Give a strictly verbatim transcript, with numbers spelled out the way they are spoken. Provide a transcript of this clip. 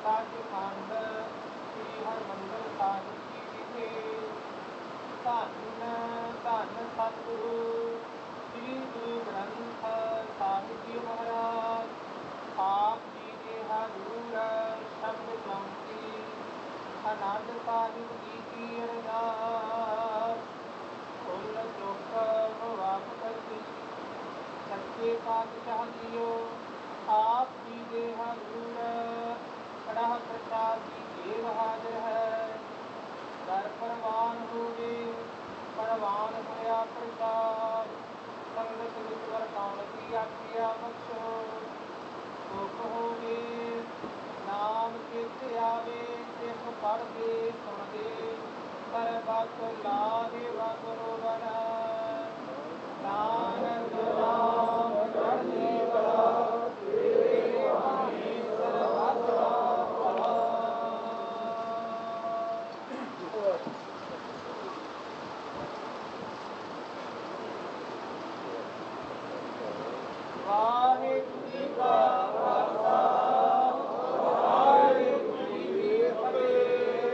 ਸੱਚਖੰਡ ਸ੍ਰੀ ਹਰਿਮੰਦਰ ਸਾਹਿਬ ਜੀ ਵਿਖੇ ਧੰਨ ਧੰਨ ਸਤਿਗੁਰੂ ਸ੍ਰੀ ਗੁਰੂ ਗ੍ਰੰਥ ਸਾਹਿਬ ਜੀ ਮਹਾਰਾਜ ਆਪ ਜੀ ਦੇ ਹਜ਼ੂਰ ਸ਼ਬਦ ਚੌਂਕੀ ਆਨੰਦ ਸਾਹਿਬ ਜੀ ਕੀ ਅਰਦਾਸ ਫੁੱਲ ਚੁੱਕ ਵਾਪਸ ਸੱਚੇ ਪਾਤਸ਼ਾਹ ਜੀਓ ਆਪ ਜੀ ਦੇ ਹਜ਼ੂਰ ਕੜਾਹ ਪ੍ਰਸਾਦ ਦੀ ਦੇਵ ਹਾਜ਼ਰ ਹੈ। ਦਰ ਪ੍ਰਵਾਨ ਹੋਵੇ ਪ੍ਰਵਾਨ ਹੋਇਆ ਪ੍ਰਸਾਦ ਸੰਗਤ ਵਿੱਚ ਵਰਤਾਉਣ ਦੀ ਆਗਿਆ ਬਖਸ਼ੋ। ਸੁਖ ਹੋਵੇ ਨਾਮ ਚਿਤ ਆਵੇ ਸਿੱਖ ਪੜ੍ਹਦੇ ਸੁਣਦੇ ਸਰਬਤ ਲਾ